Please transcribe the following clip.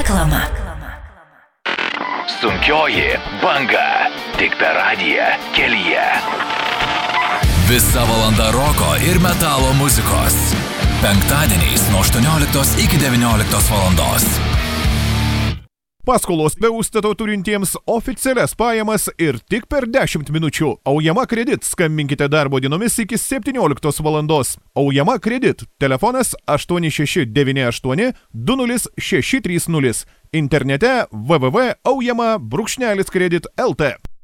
Reklama. Sunkioji banga. Tik per radiją kelyje. Visa valanda roko ir metalo muzikos. Penktadieniais nuo 18 iki 19 valandos. Paskolos be užstato turintiems oficialias pajamas ir tik per 10 minučių. Aujama Kredit. Skambinkite darbo dienomis iki 17 valandos. Aujama Kredit. Telefonas 8698 20630. Internete www.aujama-kredit.lt.